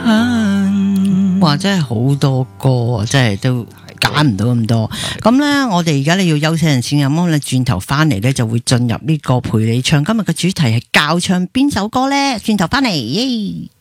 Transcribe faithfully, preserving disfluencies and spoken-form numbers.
恨。 哇，真係好多歌啊，真係都揀唔到咁多。咁咧，我哋而家咧要休息陣先，咁你轉頭翻嚟咧就會進入呢個陪你唱。今日嘅主題係教唱邊首歌咧？轉頭翻嚟。耶